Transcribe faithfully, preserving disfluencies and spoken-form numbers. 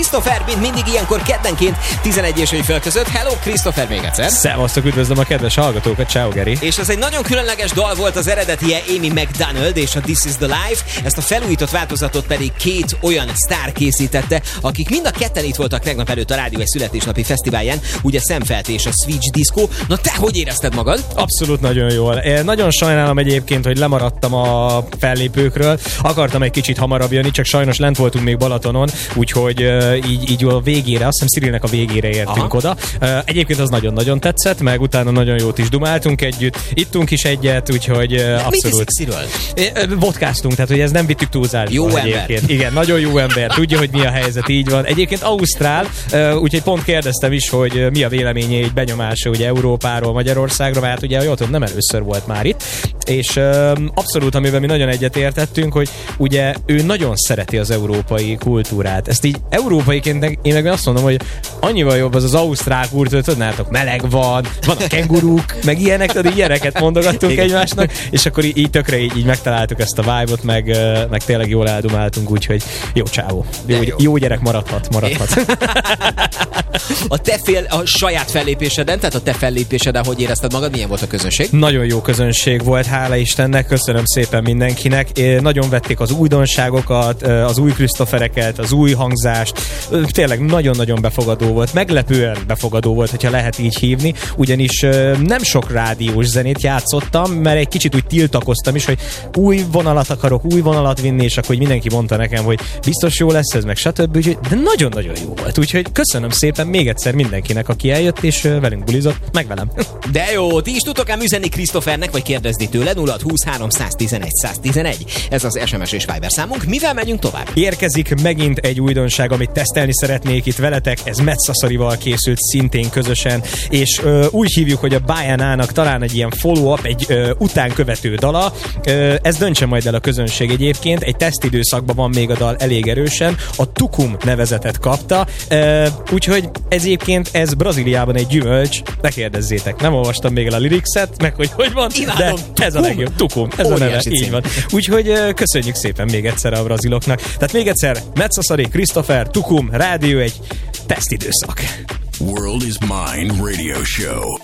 Christopher, mint mindig ilyenkor keddenként tizenegy és fél között. Hello, Christopher még egyszer. Szevasztok, üdvözlöm a kedves hallgatókat, ciao Geri. És ez egy nagyon különleges dal volt, az eredetie Amy McDonald és a This is the Life, ezt a felújított változatot pedig két olyan sztár készítette, akik mind a ketten itt voltak tegnap előtt a Rádió egy születésnapi fesztiválján, ugye Szemfelt és a Switch Disco. Na te hogy érezted magad? Abszolút nagyon jól. Én nagyon sajnálom egyébként, hogy lemaradtam a fellépőkről. Akartam egy kicsit hamarabb jönni, csak sajnos lent voltunk még Balatonon, úgyhogy uh, így, így a végére, azt hiszem Cirilnek a végére értünk Aha. oda. Uh, egyébként az nagyon-nagyon tetszett, meg utána nagyon jót is dumáltunk együtt, ittunk is egyet, úgyhogy uh, abszolút. Mit vodkáztunk, tehát hogy ez nem vittük túlzásba. Jó egyébként. ember. Igen, nagyon jó ember, tudja, hogy mi a helyzet, így van. Egyébként ausztrál, uh, úgyhogy pont kérdeztem is, hogy mi a véleménye, egy benyomása ugye Európáról, Magyarországra, mert ugye jól tudom, nem először volt már itt, és uh, abszolút, amiben mi nagyon egyetértettünk, hogy ugye ő nagyon szereti az európai kultúrát. Ezt így európaiként én meg azt mondom, hogy annyival jobb az az ausztrál kultúra, tudnátok, meleg van, van a kenguruk, meg ilyenek, tehát ilyeneket mondogattunk igen. egymásnak, és akkor így, így tökre így, így megtaláltuk ezt a vibe-ot, meg, meg tényleg jól eldumáltunk, úgyhogy jó csávó. Jó, jó. jó gyerek maradhat, maradhat. A te fél, a saját fellépéseden, tehát a te fellépéseden, hogy érezted magad, milyen volt a közönség? Nagyon jó közönség volt, hála Istennek, köszönöm szépen mindenkinek. Nagyon vették az újdonságokat, az új Christophereket, az új hangzást. Tényleg nagyon-nagyon befogadó volt, meglepően befogadó volt, hogyha lehet így hívni, ugyanis nem sok rádiós zenét játszottam, mert egy kicsit úgy tiltakoztam is, hogy új vonalat akarok, új vonalat vinni, és akkor mindenki mondta nekem, hogy biztos jó lesz ez, meg stb. De nagyon-nagyon jó volt, úgyhogy köszönöm szépen még egyszer mindenkinek, aki eljött, és velünk bulizott, meg velem. De jó, ti is tudtok ám üzenni Christophernek, vagy kérdezni tőle, nulla húsz három tizenegy száz tizenegy. Ez az es em es és Viber számunk. Mivel megyünk tovább? Érkezik megint egy újdonság, amit tesztelni szeretnék itt veletek, ez Metszaszarival készült szintén közösen, és ö, úgy hívjuk, hogy a Bajánának talán egy ilyen follow-up, egy ö, utánkövető dala. Ö, ez döntse majd el a közönség egyébként, egy tesztidőszakban van még a dal elég erősen, a Tukum nevezetet kapta, ö, úgyhogy ez egyébként ez Brazíliában egy gyümölcs, ne kérdezzétek, nem olvastam még el a liricset, meg hogy hogy van, Imádom, de ez a legjobb, Tukum, ez Óriási a neve, cím. így van. Úgyhogy ö, köszönjük szépen még egyszer a braziloknak. Tehát még egyszer, Metszaszari, Christopher, Tukum, Rádió egy tesztidőszak. World is Mine Radio Show.